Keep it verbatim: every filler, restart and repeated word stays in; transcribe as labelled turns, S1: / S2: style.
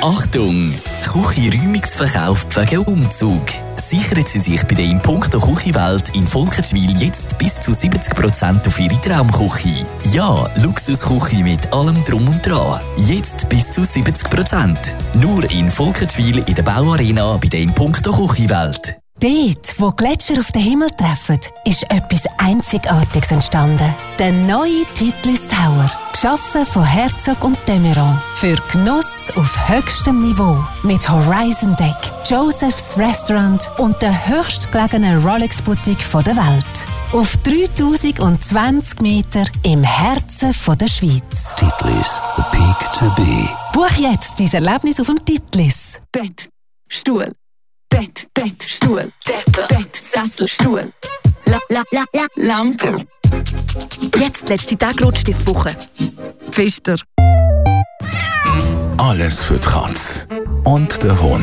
S1: Achtung! Küche-Räumungsverkauf, Pflege und Umzug. Sichern Sie sich bei der Impuncto Küchenwelt in Volkertschwil jetzt bis zu siebzig Prozent auf Ihre Traumküche. Ja, Luxusküche mit allem Drum und Dran. Jetzt bis zu siebzig Prozent. Nur in Volkertschwil in der Bauarena bei der Impuncto Küchenwelt.
S2: Dort, wo Gletscher auf den Himmel treffen, ist etwas Einzigartiges entstanden. Der neue Titlis Tower. Geschaffen von Herzog und de Meuron. Für Genuss auf höchstem Niveau. Mit Horizon Deck, Joseph's Restaurant und der höchstgelegenen Rolex-Boutique der Welt. Auf dreitausendzwanzig Meter im Herzen der Schweiz.
S3: Titlis, the peak to be.
S2: Buch jetzt dein Erlebnis auf dem Titlis.
S4: Bett, Stuhl, Bett, Bett, Stuhl, Decke, Bett, Sessel, Stuhl, la, la, la, la, Lampe. Jetzt letzte Tag Rotstiftwoche. Pfister.
S3: Alles für die Katz. Und der Hund.